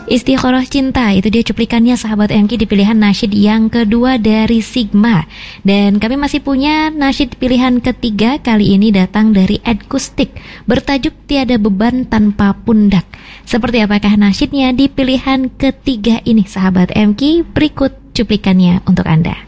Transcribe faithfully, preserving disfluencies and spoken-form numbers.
Istikharah Cinta, itu dia cuplikannya sahabat M K di pilihan nasyid yang kedua dari Sigma. Dan kami masih punya nasyid pilihan ketiga, kali ini datang dari Ed Kustik, bertajuk Tiada Beban Tanpa Pundak. Seperti apakah nasyidnya di pilihan ketiga ini sahabat M K? Berikut cuplikannya untuk Anda.